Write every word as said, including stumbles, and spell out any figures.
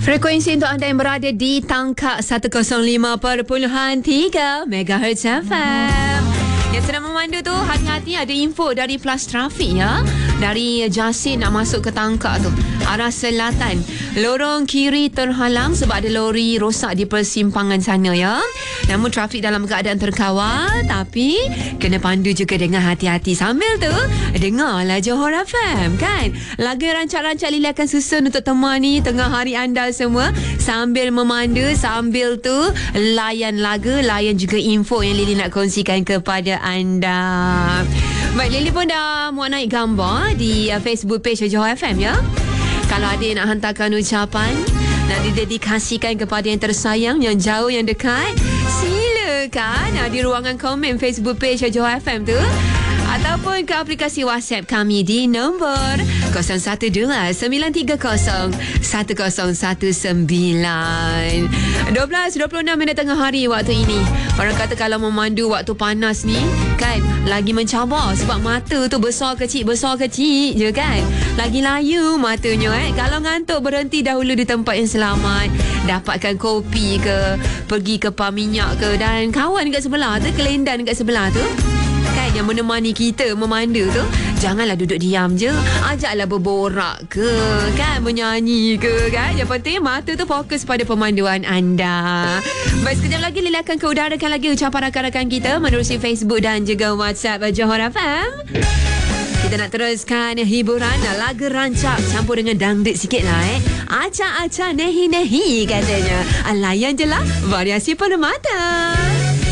Frekuensi untuk anda yang berada di Tangkak seratus lima perpuluhan tiga megahertz F M. Yang sedang memandu tu, hati-hati, ada info dari Plus Trafik ya. Dari Jasin nak masuk ke Tangkak tu, arah selatan, lorong kiri terhalang sebab ada lori rosak di persimpangan sana ya. Namun trafik dalam keadaan terkawal, tapi kena pandu juga dengan hati-hati. Sambil tu dengarlah Johor F M kan. Lagu rancak-rancak Lily akan susun untuk temani tengah hari anda semua, sambil memandu, sambil tu layan lagu, layan juga info yang Lily nak kongsikan kepada anda. Baik, Lily pun dah muat naik gambar di uh, Facebook page Johor F M ya. Kalau ada yang nak hantarkan ucapan, nak didedikasikan kepada yang tersayang, yang jauh, yang dekat, silakan uh, di ruangan komen Facebook page Johor F M tu, ataupun ke aplikasi WhatsApp kami di nombor kosong satu dua sembilan tiga kosong satu kosong satu sembilan. Dua belas dua puluh enam minit tengah hari waktu ini. Orang kata kalau memandu waktu panas ni kan, lagi mencabar sebab mata tu besar kecil besar kecil je kan. Lagi layu matanya eh. Kalau ngantuk, berhenti dahulu di tempat yang selamat, dapatkan kopi ke, pergi ke pam minyak ke, dan kawan kat sebelah tu, kelendan kat sebelah tu kan, yang menemani kita memandu tu, janganlah duduk diam je, ajaklah berborak ke kan, menyanyi ke kan. Yang penting mata tu fokus pada pemanduan anda. Baik, sekejap lagi Lila akan keudarakan lagi ucapan rakan-rakan kita menerusi Facebook dan juga WhatsApp Johor F M. Kita nak teruskan hiburan lagu rancak campur dengan dangdut sikit lah eh. Acak-acak nehi-nehi katanya. Layan je lah variasi penuh mata.